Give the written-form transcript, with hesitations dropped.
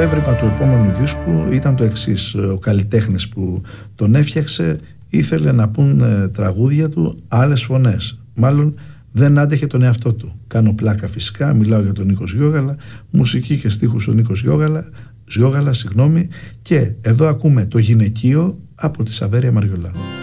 έβριμα του επόμενου δίσκου ήταν το εξής. Ο καλλιτέχνης που τον έφτιαξε ήθελε να πούν τραγούδια του άλλες φωνές. Μάλλον δεν άντεχε τον εαυτό του. Κάνω πλάκα φυσικά, μιλάω για τον Νίκο Γιώγαλα, μουσική και στίχους ο Νίκος Γιώγαλα, και εδώ ακούμε το γυναικείο από τη Σαβέρια Μαριολά.